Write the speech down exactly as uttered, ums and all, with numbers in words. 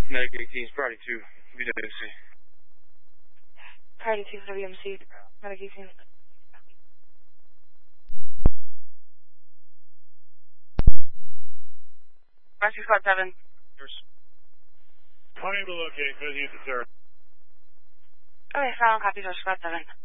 Medic eighteen is priority two, W M C. Priority two, W M C, Medic eighteen. Rescue Squad seven. Unable to locate, busy at the turret. Okay, final copy, Rescue Squad seven.